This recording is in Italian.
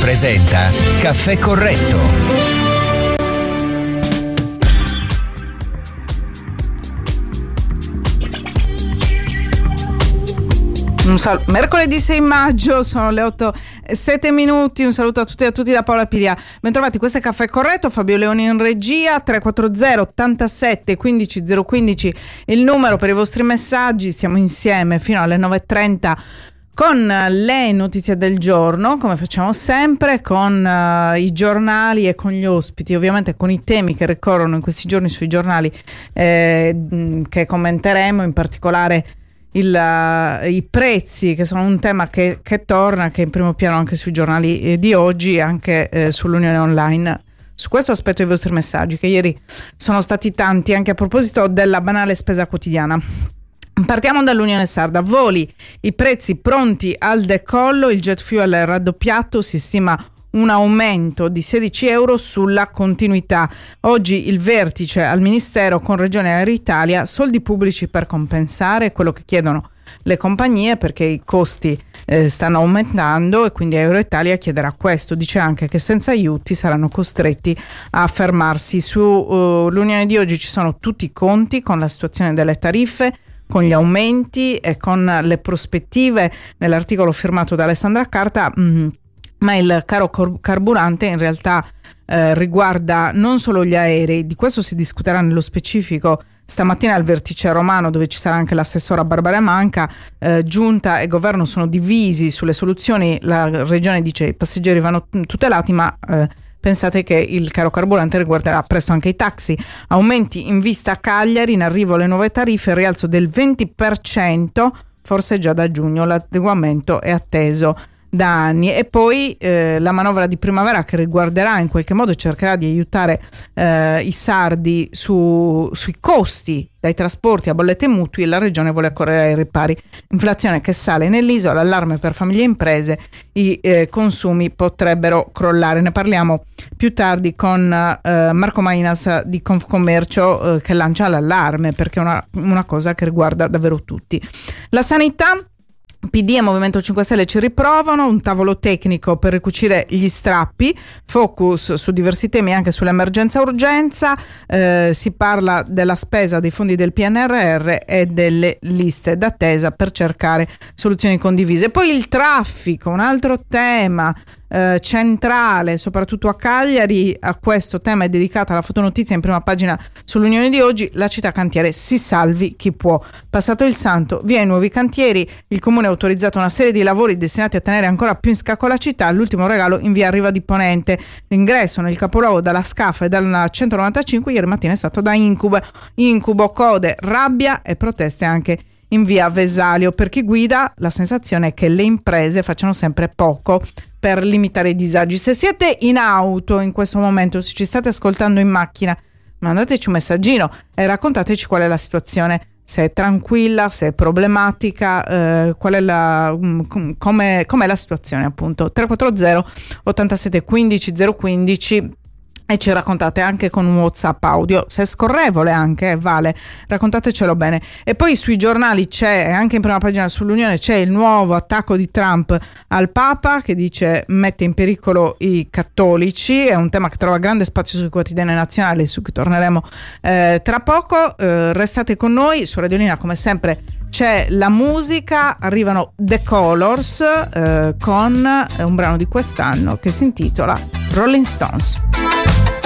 presenta Caffè Corretto. Mercoledì 6 maggio, sono le 8:07. Un saluto a tutti e a tutti da Paola Piglia. Bentrovati, questo è Caffè Corretto, Fabio Leoni in regia. 340 87 15 015 il numero per i vostri messaggi. Stiamo insieme fino alle 9:30 con le notizie del giorno, come facciamo sempre, con i giornali e con gli ospiti, ovviamente con i temi che ricorrono in questi giorni sui giornali che commenteremo, in particolare i prezzi, che sono un tema che torna, che è in primo piano anche sui giornali di oggi e anche sull'Unione Online. Su questo aspetto i vostri messaggi, che ieri sono stati tanti, anche a proposito della banale spesa quotidiana. Partiamo dall'Unione Sarda. Voli, i prezzi pronti al decollo, il jet fuel è raddoppiato, si stima un aumento di 16 euro sulla continuità. Oggi il vertice al Ministero con Regione Air Italia, soldi pubblici per compensare quello che chiedono le compagnie, perché i costi stanno aumentando e quindi Air Italia chiederà questo. Dice anche che senza aiuti saranno costretti a fermarsi. L'Unione di oggi ci sono tutti i conti con la situazione delle tariffe, con gli aumenti e con le prospettive nell'articolo firmato da Alessandra Carta. Ma il caro carburante in realtà riguarda non solo gli aerei, di questo si discuterà nello specifico stamattina al vertice romano, dove ci sarà anche l'assessora Barbara Manca. Giunta e governo sono divisi sulle soluzioni. La regione dice i passeggeri vanno tutelati, ma pensate che il caro carburante riguarderà presto anche i taxi. Aumenti in vista a Cagliari, in arrivo le nuove tariffe, rialzo del 20%, forse già da giugno. L'adeguamento è atteso da anni. E poi la manovra di primavera, che riguarderà in qualche modo, cercherà di aiutare i sardi sui costi dai trasporti a bollette e mutui. La regione vuole accorrere ai ripari. Inflazione che sale nell'isola, allarme per famiglie e imprese, i consumi potrebbero crollare. Ne parliamo più tardi con Marco Mainas di Confcommercio, che lancia l'allarme, perché è una cosa che riguarda davvero tutti. La sanità, PD e Movimento 5 Stelle ci riprovano, un tavolo tecnico per ricucire gli strappi, focus su diversi temi, anche sull'emergenza urgenza. Si parla della spesa dei fondi del PNRR e delle liste d'attesa per cercare soluzioni condivise. Poi il traffico, un altro tema centrale, soprattutto a Cagliari. A questo tema è dedicata la fotonotizia in prima pagina sull'Unione di oggi. La città cantiere, si salvi chi può. Passato il santo, via i nuovi cantieri. Il comune ha autorizzato una serie di lavori destinati a tenere ancora più in scacco la città. L'ultimo regalo in via Riva di Ponente. L'ingresso nel capoluogo dalla Scafa e dalla 195 ieri mattina è stato da incubo, code, rabbia e proteste anche in via Vesalio. Per chi guida, la sensazione è che le imprese facciano sempre poco per limitare i disagi. Se siete in auto in questo momento, se ci state ascoltando in macchina, mandateci un messaggino e raccontateci qual è la situazione, se è tranquilla, se è problematica, qual è com'è la situazione, appunto. 340 87 15 015 e ci raccontate anche con un WhatsApp audio, se è scorrevole anche, vale, raccontatecelo bene. E poi sui giornali c'è, anche in prima pagina sull'Unione, c'è il nuovo attacco di Trump al Papa, che dice mette in pericolo i cattolici. È un tema che trova grande spazio sui quotidiani nazionali, su cui torneremo tra poco. Restate con noi, su Radiolina come sempre c'è la musica, arrivano The Colors con un brano di quest'anno che si intitola Rolling Stones.